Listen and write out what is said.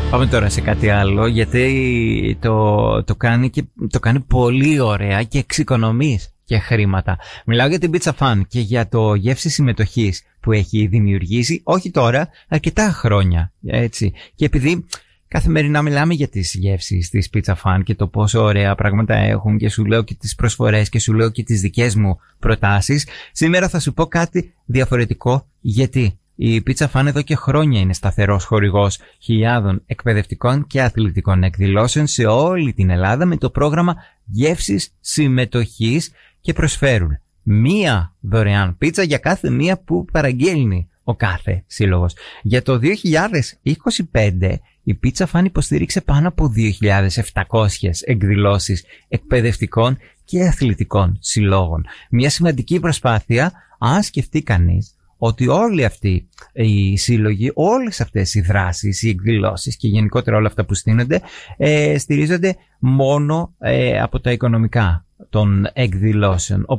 Πάμε τώρα σε κάτι άλλο, γιατί το κάνει πολύ ωραία και εξοικονομείς και χρήματα. Μιλάω για την Pizza Fun και για το γεύση συμμετοχής που έχει δημιουργήσει, όχι τώρα, αρκετά χρόνια, έτσι. Και επειδή καθημερινά μιλάμε για τις γεύσεις της Pizza Fun και το πόσο ωραία πράγματα έχουν και σου λέω και τις προσφορές και σου λέω και τις δικές μου προτάσεις, σήμερα θα σου πω κάτι διαφορετικό. Γιατί η Pizza Fun εδώ και χρόνια είναι σταθερός χορηγός χιλιάδων εκπαιδευτικών και αθλητικών εκδηλώσεων σε όλη την Ελλάδα με το πρόγραμμα γεύσης συμμετοχής και προσφέρουν μία δωρεάν πίτσα για κάθε μία που παραγγέλνει ο κάθε σύλλογος. Για το 2025 η Pizza Fun υποστήριξε πάνω από 2.700 εκδηλώσεις εκπαιδευτικών και αθλητικών συλλόγων. Μια σημαντική προσπάθεια, αν σκεφτεί κανείς ότι όλοι αυτοί οι σύλλογοι, όλες αυτές οι δράσεις, οι εκδηλώσεις και γενικότερα όλα αυτά που στείνονται στηρίζονται μόνο από τα οικονομικά των εκδηλώσεων.